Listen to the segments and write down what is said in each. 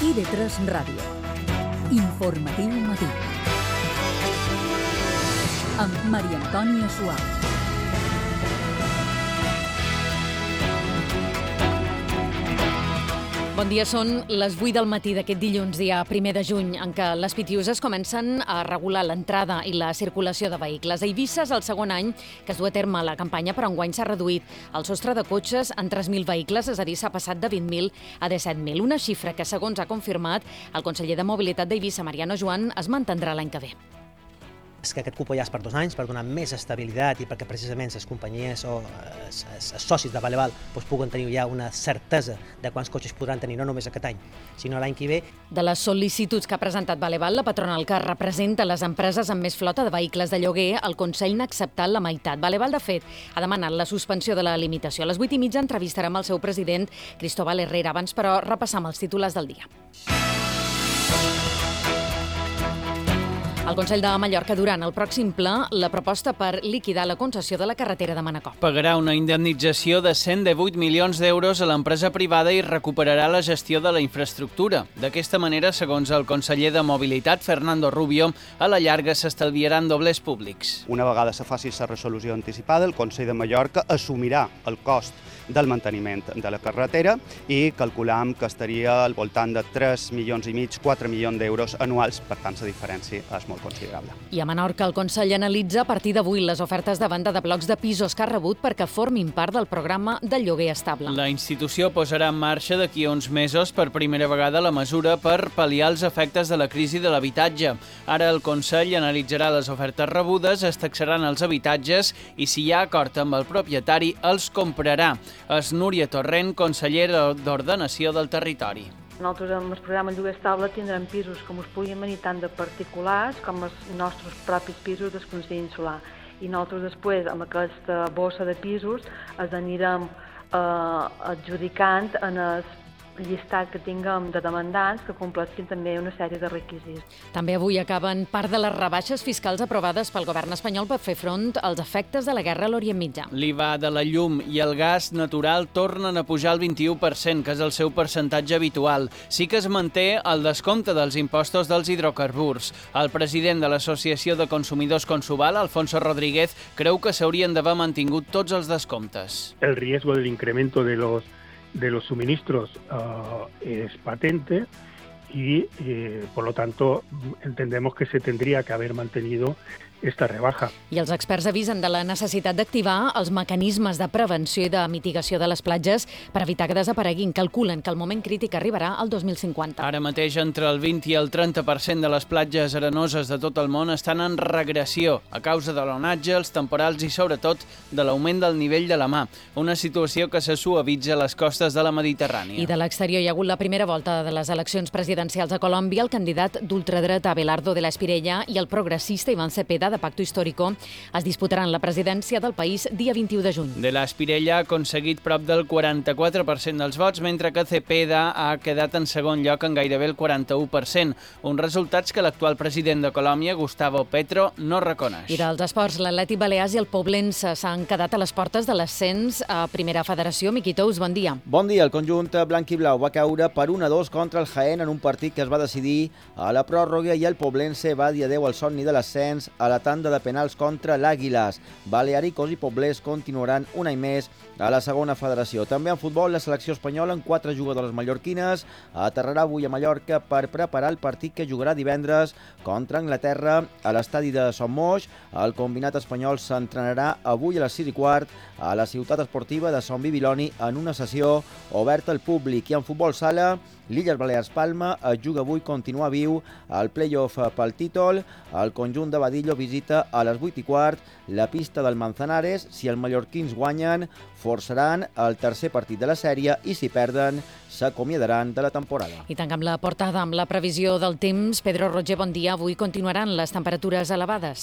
IB3 Ràdio. Informatiu matí. Amb Maria Antònia Suau. Bon dia, són les 8 del matí d'aquest dilluns, dia 1 de juny, en què les Pitiuses comencen a regular l'entrada i la circulació de vehicles. A Eivissa és el segon any que es du a terme la campanya, però enguany s'ha reduït el sostre de cotxes en 3.000 vehicles, és a dir, s'ha passat de 20.000 a 17.000. Una xifra que, segons ha confirmat el conseller de Mobilitat d'Eivissa, Mariano Joan, es mantindrà l'any que ve. És que aquest cupo ja és per 2 anys, per donar més estabilitat i perquè precisament les companyies o els socis de Valeval puguen tenir ja una certesa de quants cotxes podran tenir, no només aquest any, sinó l'any que ve. De les sol·licituds que ha presentat Valeval, la patronal que representa les empreses amb més flota de vehicles de lloguer, el Consell n'ha acceptat la meitat. Valeval, de fet, ha demanat la suspensió de la limitació. A les 8:30 entrevistarem el seu president, Cristóbal Herrera. Abans, però, repassam els titulars del dia. El Consell de Mallorca durant el pròxim ple la proposta per liquidar la concessió de la carretera de Manacor. Pagarà una indemnització de 118 milions d'euros a l'empresa privada i recuperarà la gestió de la infraestructura. D'aquesta manera, segons el conseller de Mobilitat, Fernando Rubio, a la llarga s'estalviaran doblers públics. Una vegada se faci la resolució anticipada, el Consell de Mallorca assumirà el cost del manteniment de la carretera i calculam que estaria al voltant de 3,5 milions, 4 milions d'euros anuals, per tant la diferència és molt considerable. I a Menorca el Consell analitza a partir d'avui les ofertes de venda de blocs de pisos que ha rebut perquè formin part del programa de lloguer estable. La institució posarà en marxa d'aquí a uns mesos per primera vegada la mesura per pal·liar els efectes de la crisi de l'habitatge. Ara el Consell analitzarà les ofertes rebudes, es taxaran els habitatges i si hi ha acord amb el propietari els comprarà. És Núria Torrent, consellera d'Ordenació del Territori. Nosaltres amb el programa Lloguer Estable tindrem pisos com us puguin venir tant de particulars com els nostres propis pisos del Consell Insular. I nosaltres després, amb aquesta bossa de pisos, els anirem adjudicant en el llistat que tinguem de demandants que compleixin també una sèrie de requisits. També avui acaben part de les rebaixes fiscals aprovades pel govern espanyol per fer front als efectes de la guerra a l'Orient Mitjà. L'IVA de la llum i el gas natural tornen a pujar el 21%, que és el seu percentatge habitual. Sí que es manté el descompte dels impostos dels hidrocarburs. El president de l'Associació de Consumidors Consuval, Alfonso Rodríguez, creu que s'haurien d'haver mantingut tots els descomptes. El riesgo del incremento de los suministros es patente y, por lo tanto, entendemos que se tendría que haber mantenido esta rebaja. I els experts avisen de la necessitat d'activar els mecanismes de prevenció i de mitigació de les platges per evitar que desapareguin. Calculen que el moment crític arribarà al 2050. Ara mateix, entre el 20 i el 30% de les platges arenoses de tot el món estan en regressió a causa de l'onatge, els temporals i, sobretot, de l'augment del nivell de la mar. Una situació que se suavitza a les costes de la Mediterrània. I de l'exterior hi ha hagut la primera volta de les eleccions presidencials a Colòmbia. El candidat d'ultradreta Abelardo de la Espriella i el progressista Iván Cepeda de Pacto Histórico es disputaran la presidència del país dia 21 de juny. De la Espriella ha aconseguit prop del 44% dels vots, mentre que Cepeda ha quedat en segon lloc en gairebé el 41%, uns resultats que l'actual president de Colòmbia, Gustavo Petro, no reconeix. I dels esports, l'Atlètic Balears i el Poblense s'han quedat a les portes de l'ascens a Primera Federació. Miqui Tous, bon dia. Bon dia. El conjunt blanc i blau va caure per 1-2 contra el Jaén en un partit que es va decidir a la pròrroga i el Poblense va dir adeu al somni de l'ascens a la tanda de penals contra l'Àguiles. Balearicos i Poblers continuaran un any més a la segona federació. També en futbol, la selecció espanyola amb 4 jugadores mallorquines aterrarà avui a Mallorca per preparar el partit que jugarà divendres contra Anglaterra a l'estadi de Son Moix. El combinat espanyol s'entrenarà avui a les 6:15 a la ciutat esportiva de Son Bibiloni en una sessió oberta al públic. I en futbol sala, l'Illes Balears-Palma es juga avui continuar viu al play-off pel títol. El conjunt de Badillo visita a les 8:15 la pista del Manzanares. Si els mallorquins guanyen, forçaran el tercer partit de la sèrie i si perden, s'acomiadaran de la temporada. I tanquem la portada amb la previsió del temps. Pedro Roger, bon dia. Avui continuaran les temperatures elevades.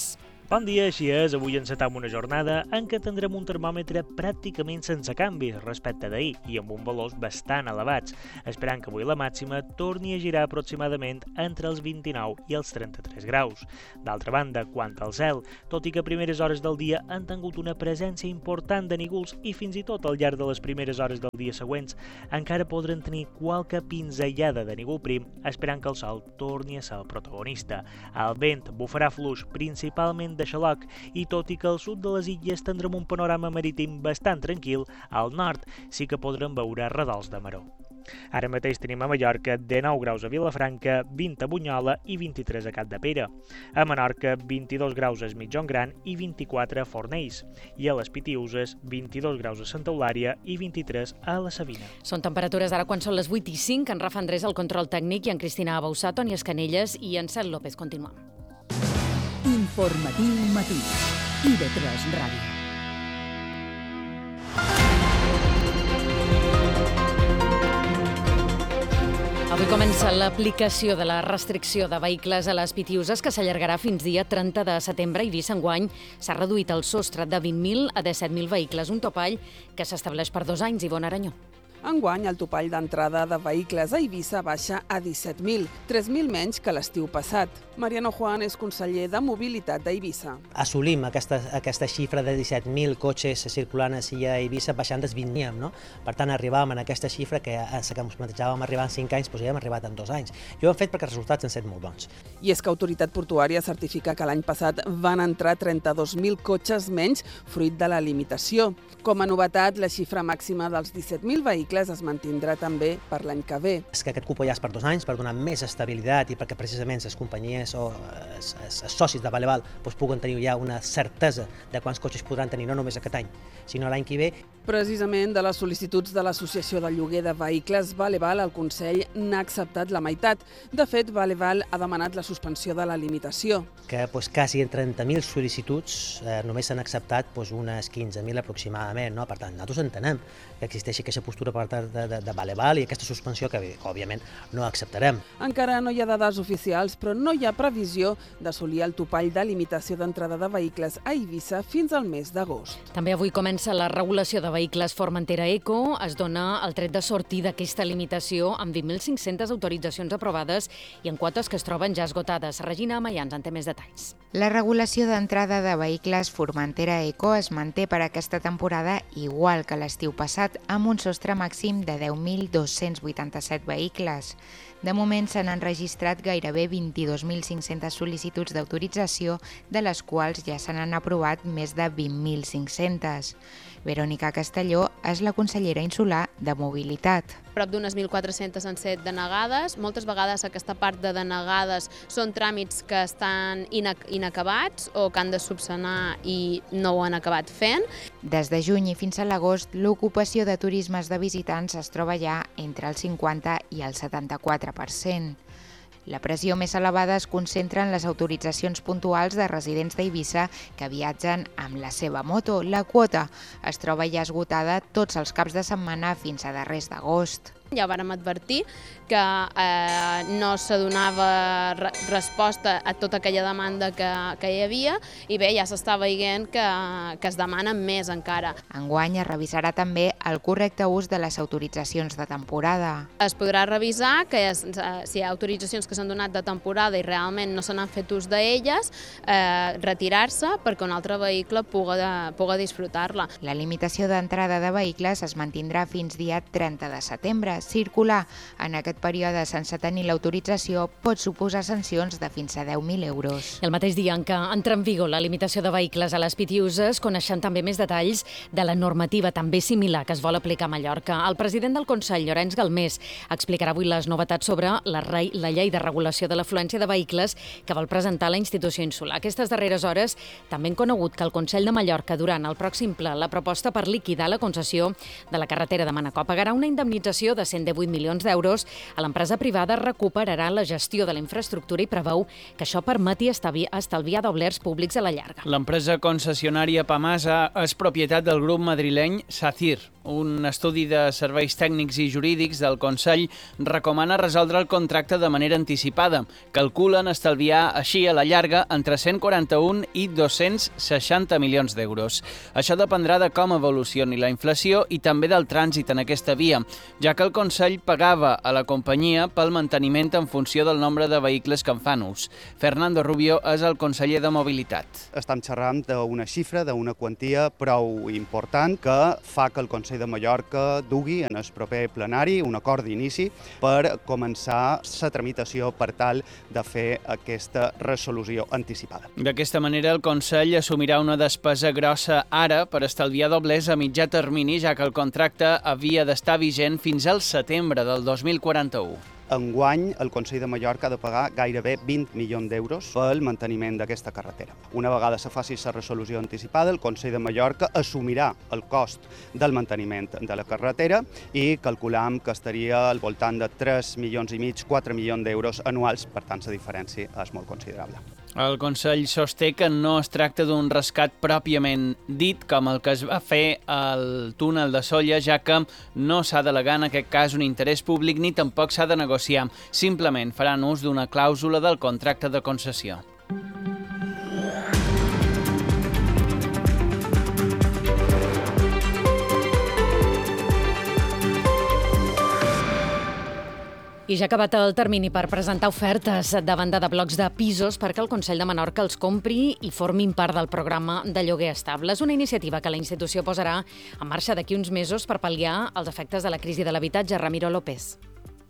Bon dia, així és. Avui encetam una jornada en què tindrem un termòmetre pràcticament sense canvis respecte d'ahir i amb uns valors bastant elevats, esperant que avui la màxima torni a girar aproximadament entre els 29 i els 33 graus. D'altra banda, quant al cel, tot i que a primeres hores del dia han tingut una presència important de nígols i fins i tot al llarg de les primeres hores del dia següents, encara podran tenir qualque pinzellada de nígol prim, esperant que el sol torni a ser el protagonista. El vent bufarà fluix principalment de xaloc i tot i que al sud de les illes tindrem un panorama marítim bastant tranquil, al nord sí que podrem veure radols de maror. Ara mateix tenim a Mallorca 19 graus a Vilafranca, 20 a Bunyola i 23 a Capdepera. A Menorca 22 graus a Es Migjorn Gran i 24 a Fornells. I a les Pitiüses 22 graus a Santa Eulària i 23 a la Sabina. Són temperatures d'ara quan són les 8:05, en Rafa Andrés al control tècnic i en Cristina Bausà, Toni Escanelles i en Cel López. Continuem. Informatiu matí. IB3 Ràdio. Avui comença l'aplicació de la restricció de vehicles a les Pitiüses, que s'allargarà fins dia 30 de setembre. I Eivissa enguany s'ha reduït el sostre de 20.000 a 17.000 vehicles, un topall que s'estableix per 2 anys. Ivonne Aranyó. Enguany, el topall d'entrada de vehicles a Eivissa baixa a 17.000, 3.000 menys que l'estiu passat. Mariano Juan és conseller de Mobilitat d'Eivissa. Assolim aquesta xifra de 17.000 cotxes circulant a Eivissa baixant dels 20.000, no? Per tant, arribàvem a aquesta xifra que ens plantejàvem arribar en 5 anys, doncs ja hem arribat en 2 anys. I ho hem fet perquè els resultats han estat molt bons. I és que Autoritat Portuària certifica que l'any passat van entrar 32.000 cotxes menys, fruit de la limitació. Com a novetat, la xifra màxima dels 17.000 vehicles es mantindrà també per l'any que ve. És que aquest cupó ja és per 2 anys, per donar més estabilitat i perquè precisament les companyies o els socis de Valeval puguen tenir ja una certesa de quants cotxes podran tenir, no només aquest any, sinó l'any que ve. Precisament de les sol·licituds de l'Associació de Lloguer de Vehicles Valeval, el Consell n'ha acceptat la meitat. De fet, Valeval ha demanat la suspensió de la limitació. Que quasi en 30.000 sol·licituds només s'han acceptat unes 15.000 aproximadament, no? Per tant, nosaltres entenem que existeixi aquesta postura per part de Valeval i aquesta suspensió que òbviament no acceptarem. Encara no hi ha dades oficials, però no hi ha previsió d'assolir el topall de limitació d'entrada de vehicles a Eivissa fins al mes d'agost. També avui comença la regulació de vehicles Formentera Eco. Es dona el tret de sortir d'aquesta limitació amb 20.500 autoritzacions aprovades i en quotes que es troben ja esgotades. Regina Amaians en té més detalls. La regulació d'entrada de vehicles Formentera Eco es manté per aquesta temporada igual que l'estiu passat, amb un sostre màxim de 10.287 vehicles. De moment s'han enregistrat gairebé 22.500 sol·licituds d'autorització, de les quals ja se n'han aprovat més de 20.500. Verònica Castelló és la consellera insular de Mobilitat. Prop d'unes 1.400 han set denegades. Moltes vegades aquesta part de denegades són tràmits que estan inacabats o que han de subsanar i no ho han acabat fent. Des de juny i fins a l'agost, l'ocupació de turismes de visitants es troba ja entre el 50 i el 74%. La pressió més elevada es concentra en les autoritzacions puntuals de residents d'Eivissa que viatgen amb la seva moto. La quota es troba ja esgotada tots els caps de setmana fins a darrers d'agost. Ja vàrem advertir que no se donava resposta a tota aquella demanda que hi havia i bé, ja s'està veient que es demana més encara. Enguany es revisarà també el correcte ús de les autoritzacions de temporada. Es podrà revisar que si hi ha autoritzacions que s'han donat de temporada i realment no se n'han fet ús d'elles, retirar-se perquè un altre vehicle puga disfrutar-la. La limitació d'entrada de vehicles es mantindrà fins dia 30 de setembre. Circular en aquest període sense tenir l'autorització pot suposar sancions de fins a 10.000 euros. El mateix dia en què entra en vigor la limitació de vehicles a les Pitiüses, coneixen també més detalls de la normativa també similar que es vol aplicar a Mallorca. El president del Consell, Llorenç Galmés, explicarà avui les novetats sobre la llei de regulació de l'afluència de vehicles que vol presentar la institució insular. Aquestes darreres hores també han conegut que el Consell de Mallorca, durant el pròxim ple, la proposta per liquidar la concessió de la carretera de Manacor pagarà una indemnització de de 118 milions d'euros, l'empresa privada recuperarà la gestió de la infraestructura i preveu que això permeti estalviar doblers públics a la llarga. L'empresa concessionària Pamasa és propietat del grup madrileny SACIR. Un estudi de serveis tècnics i jurídics del Consell recomana resoldre el contracte de manera anticipada. Calculen estalviar així a la llarga entre 141 i 260 milions d'euros. Això dependrà de com evolucioni la inflació i també del trànsit en aquesta via, ja que el Consell pagava a la companyia pel manteniment en funció del nombre de vehicles que en fan ús. Fernando Rubio és el conseller de Mobilitat. Estem xerrant d'una xifra, d'una quantia prou important que fa que el Consell de Mallorca dugui en el proper plenari un acord d'inici per començar la tramitació per tal de fer aquesta resolució anticipada. D'aquesta manera, el Consell assumirà una despesa grossa ara per estalviar doblers a mitjà termini, ja que el contracte havia d'estar vigent fins al setembre del 2041. Enguany, el Consell de Mallorca ha de pagar gairebé 20 milions d'euros pel manteniment d'aquesta carretera. Una vegada se faci la resolució anticipada, el Consell de Mallorca assumirà el cost del manteniment de la carretera i calculam que estaria al voltant de 3,5 milions, 4 milions d'euros anuals, per tant, la diferència és molt considerable. El Consell sosté que no es tracta d'un rescat pròpiament dit, com el que es va fer al túnel de Sóller, ja que no s'ha d'al·legar en aquest cas un interès públic ni tampoc s'ha de negociar. Simplement faran ús d'una clàusula del contracte de concessió. I ja ha acabat el termini per presentar ofertes de venda de blocs de pisos perquè el Consell de Menorca els compri i formin part del programa de lloguer estable. És una iniciativa que la institució posarà en marxa d'aquí uns mesos per pal·liar els efectes de la crisi de l'habitatge. Ramiro López.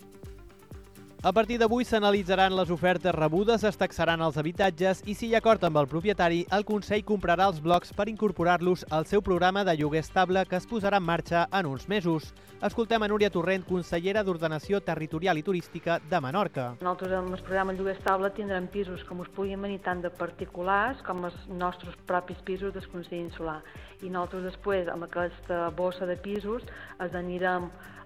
A partir d'avui s'analitzaran les ofertes rebudes, es taxaran els habitatges i si hi ha acord amb el propietari, el Consell comprarà els blocs per incorporar-los al seu programa de lloguer estable que es posarà en marxa en uns mesos. Escoltem a Núria Torrent, consellera d'Ordenació Territorial i Turística de Menorca. Nosaltres amb el programa de lloguer estable tindrem pisos com us puguin venir tant de particulars com els nostres propis pisos del Consell Insular. I nosaltres després amb aquesta bossa de pisos els anirem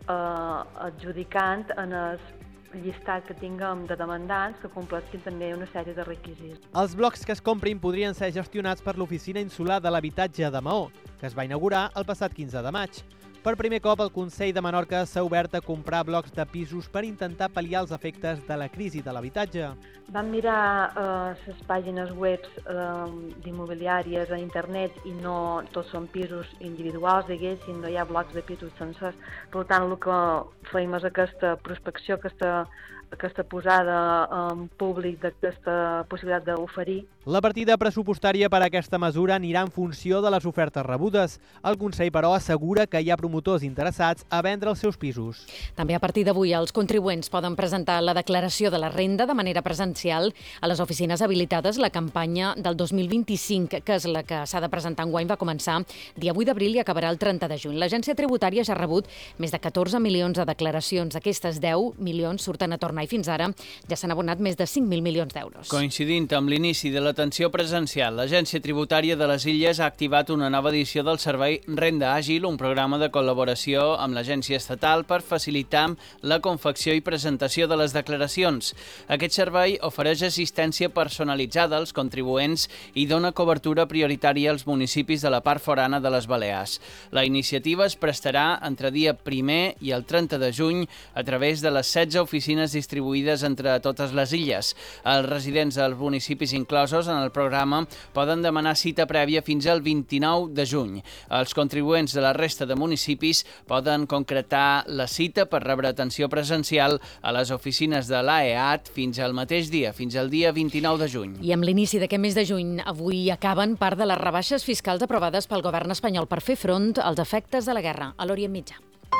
adjudicant en el llistat que tinguem de demandants que completin també una sèrie de requisits. Els blocs que es comprin podrien ser gestionats per l'Oficina Insular de l'Habitatge de Maó, que es va inaugurar el passat 15 de maig. Per primer cop, el Consell de Menorca s'ha obert a comprar blocs de pisos per intentar pal·liar els efectes de la crisi de l'habitatge. Vam mirar les pàgines web d'immobiliàries a internet i no tots són pisos individuals, diguéssim, no hi ha blocs de pisos sencers. Per tant, el que fèiem és aquesta prospecció, aquesta posada en públic d'aquesta possibilitat d'oferir. La partida pressupostària per a aquesta mesura anirà en funció de les ofertes rebudes. El Consell, però, assegura que hi ha promotors interessats a vendre els seus pisos. També a partir d'avui els contribuents poden presentar la declaració de la renda de manera presencial a les oficines habilitades. La campanya del 2025, que és la que s'ha de presentar enguany, va començar dia 8 d'abril i acabarà el 30 de juny. L'agència tributària ja ha rebut més de 14 milions de declaracions. Aquestes 10 milions surten a tornar i fins ara ja s'han abonat més de 5.000 milions d'euros. Coincidint amb l'inici de l'atenció presencial, l'Agència Tributària de les Illes ha activat una nova edició del servei Renda Àgil, un programa de col·laboració amb l'Agència Estatal per facilitar la confecció i presentació de les declaracions. Aquest servei ofereix assistència personalitzada als contribuents i dona cobertura prioritària als municipis de la part forana de les Balears. La iniciativa es prestarà entre dia 1 i el 30 de juny a través de les 16 oficines distribuïdes entre totes les illes. Els residents dels municipis inclosos en el programa poden demanar cita prèvia fins al 29 de juny. Els contribuents de la resta de municipis poden concretar la cita per rebre atenció presencial a les oficines de l'AEAT fins al mateix dia, fins al dia 29 de juny. I amb l'inici d'aquest mes de juny, avui acaben part de les rebaixes fiscals aprovades pel govern espanyol per fer front als efectes de la guerra a l'Orient Mitjà.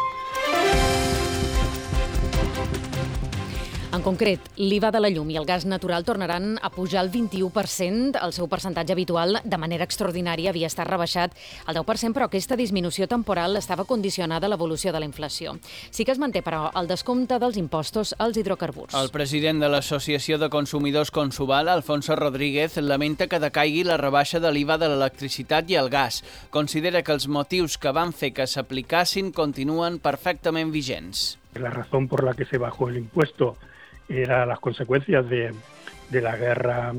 En concret, l'IVA de la llum i el gas natural tornaran a pujar el 21%, el seu percentatge habitual de manera extraordinària havia estat rebaixat al 10%, però aquesta disminució temporal estava condicionada a l'evolució de la inflació. Sí que es manté, però, el descompte dels impostos als hidrocarburs. El president de l'Associació de Consumidors Consuval, Alfonso Rodríguez, lamenta que decaigui la rebaixa de l'IVA de l'electricitat i el gas. Considera que els motius que van fer que s'aplicassin continuen perfectament vigents. La razón por la que se bajó el impuesto era las consecuencias de la guerra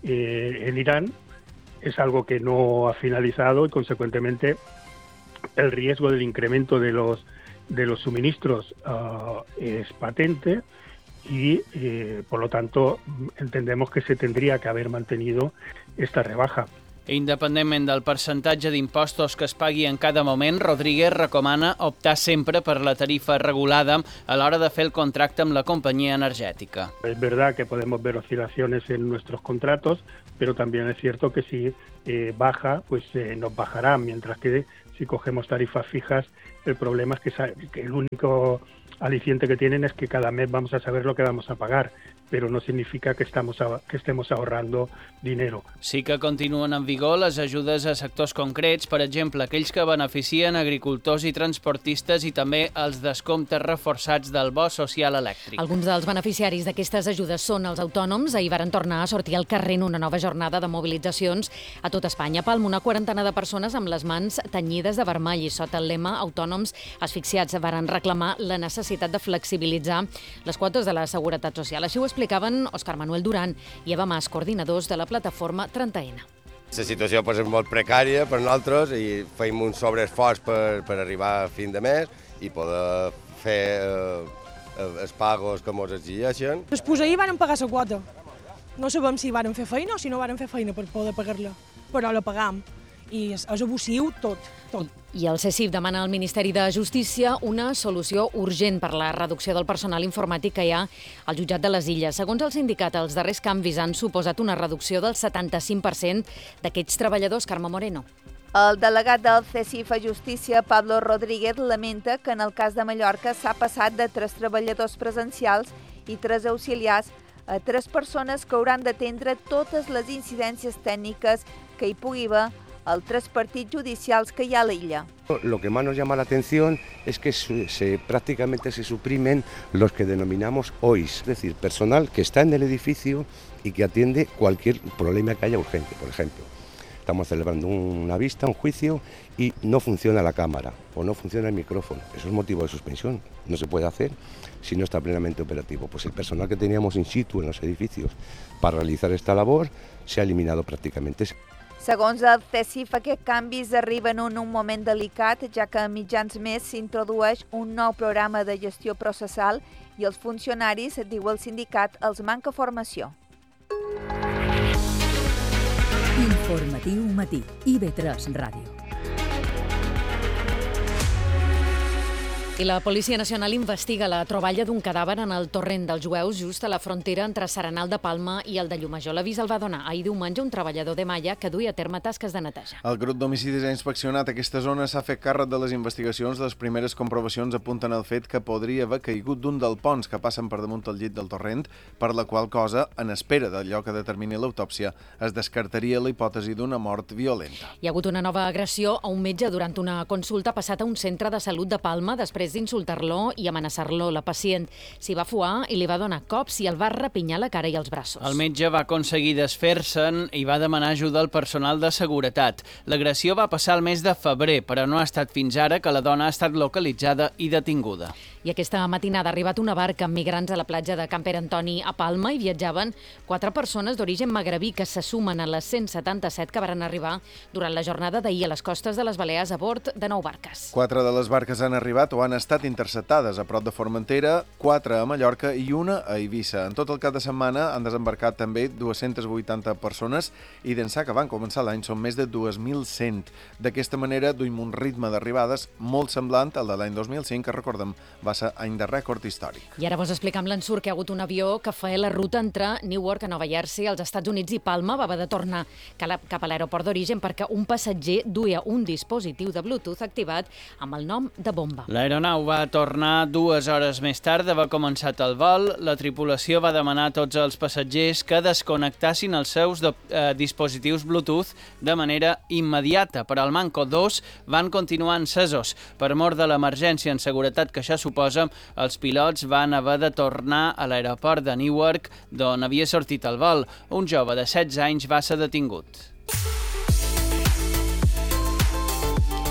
en Irán. Es algo que no ha finalizado y, consecuentemente, el riesgo del incremento de los suministros es patente y, por lo tanto, entendemos que se tendría que haber mantenido esta rebaja. Independentment del percentatge d'impostos que es pagui en cada moment, Rodríguez recomana optar sempre per la tarifa regulada a l'hora de fer el contracte amb la companyia energètica. Es verdad que podemos ver oscilaciones en nuestros contratos, pero también es cierto que si baja, pues nos bajará, mientras que si cogemos tarifas fijas, el problema es que el único aliciente que tienen es que cada mes vamos a saber lo que vamos a pagar, però no significa que estemos ahorrando dinero. Sí que continuen en vigor les ajudes a sectors concrets, per exemple, aquells que beneficien agricultors i transportistes i també els descomptes reforçats del bo social elèctric. Alguns dels beneficiaris d'aquestes ajudes són els autònoms. Ahir varen tornar a sortir al carrer en una nova jornada de mobilitzacions a tot Espanya. Palma, una quarantena de persones amb les mans tenyides de vermell i sota el lema Autònoms asfixiats varen reclamar la necessitat de flexibilitzar les quotes de la Seguretat Social. Així ho explicaven Òscar Manuel Duran i Eva Mas, coordinadors de la plataforma 30N. La situació és molt precària per nosaltres i fem un sobreesforç per arribar a fin de mes i poder fer els pagos que ens exigeixen. Després ahir van pagar la quota. No sabem si van fer feina o si no van fer feina per poder pagar-la, però la pagam. I és abusiu tot. I el CSIF demana al Ministeri de Justícia una solució urgent per la reducció del personal informàtic que hi ha al jutjat de les Illes. Segons el sindicat, els darrers canvis han suposat una reducció del 75% d'aquests treballadors. Carme Moreno. El delegat del CSIF a Justícia, Pablo Rodríguez, lamenta que en el cas de Mallorca s'ha passat de 3 treballadors presencials i 3 auxiliars a 3 persones que hauran d'atendre totes les incidències tècniques que hi pugui haver als 3 partits judicials que hi ha a l'illa. Lo que más nos llama la atención es que prácticamente se suprimen los que denominamos OIS, es decir, personal que está en el edificio y que atiende cualquier problema que haya urgente. Por ejemplo, estamos celebrando una vista, un juicio y no funciona la cámara o no funciona el micrófono. Eso es motivo de suspensión. No se puede hacer si no está plenamente operativo. Pues el personal que teníamos in situ en los edificios para realizar esta labor se ha eliminado prácticamente. Segons el CSIF, aquests canvis arriben en un moment delicat, ja que a mitjans mes s'introdueix un nou programa de gestió processal i els funcionaris, diu el sindicat, els manca formació. Informatiu matí, IB3 Ràdio. I la Policia Nacional investiga la troballa d'un cadàver en el torrent dels Jueus just a la frontera entre Serenal de Palma i el de Llumajor. L'avís el va donar ahir diumenge un treballador de Malla que duia a terme tasques de neteja. El grup d'homicidis ha inspeccionat aquesta zona, s'ha fet càrrec de les investigacions. Les primeres comprovacions apunten al fet que podria haver caigut d'un dels ponts que passen per damunt el llit del torrent, per la qual cosa, en espera d'allò que determini l'autòpsia, es descartaria la hipòtesi d'una mort violenta. Hi ha hagut una nova agressió a un metge durant una consulta passat a un centre de salut de Palma després d'insultar-lo i amenaçar-lo. La pacient s'hi va fuar i li va donar cops i el va repinyar la cara i els braços. El metge va aconseguir desfer-se'n i va demanar ajuda al personal de seguretat. L'agressió va passar el mes de febrer, però no ha estat fins ara que la dona ha estat localitzada i detinguda. I aquesta matinada ha arribat una barca amb migrants a la platja de Camp Pere Antoni a Palma i viatjaven 4 persones d'origen magrebí que se sumen a les 177 que varen arribar durant la jornada d'ahir a les costes de les Balears a bord de 9 barques. 4 de les barques han arribat o han estat interceptades a prop de Formentera, 4 a Mallorca i 1 a Eivissa. En tot el cap de setmana han desembarcat també 280 persones i d'ençà que van començar l'any són més de 2.100. D'aquesta manera duim un ritme d'arribades molt semblant al de l'any 2005, que recordem va ser any de rècord històric. I ara vos explicar amb l'ensurt que hi ha hagut un avió que feia la ruta entre Newark, a Nova Jersey, als Estats Units i Palma. Va haver de tornar cap a l'aeroport d'origen perquè un passatger duia un dispositiu de Bluetooth activat amb el nom de bomba. L'aeronau va tornar 2 hores més tard d'haver començat el vol. La tripulació va demanar a tots els passatgers que desconnectassin els seus dispositius Bluetooth de manera immediata, però al Manco 2 van continuar encesos. Per mor de l'emergència en seguretat que això suposa, els pilots van haver de tornar a l'aeroport de Newark, d'on havia sortit el vol. Un jove de 16 anys va ser detingut.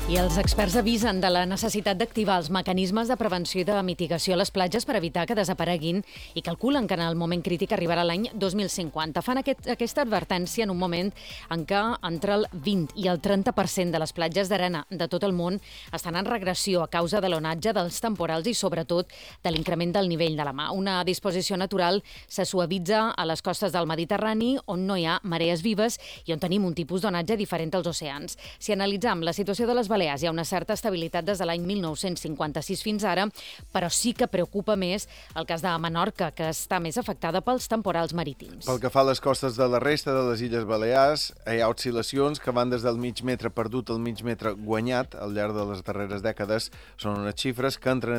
I els experts avisen de la necessitat d'activar els mecanismes de prevenció i de mitigació a les platges per evitar que desapareguin i calculen que en el moment crític arribarà l'any 2050. Fan aquesta advertència en un moment en què entre el 20 i el 30% de les platges d'arena de tot el món estan en regressió a causa de l'onatge dels temporals i, sobretot, de l'increment del nivell de la mar. Una disposició natural se suavitza a les costes del Mediterrani, on no hi ha marees vives i on tenim un tipus d'onatge diferent als oceans. Si analitzam la situació de les Balears, hi ha una certa estabilitat des de l'any 1956 fins ara, però sí que preocupa més el cas de Menorca, que està més afectada pels temporals marítims. Pel que fa a les costes de la resta de les Illes Balears, hi ha oscil·lacions que van des del mig metre perdut al mig metre guanyat al llarg de les darreres dècades. Són unes xifres que entren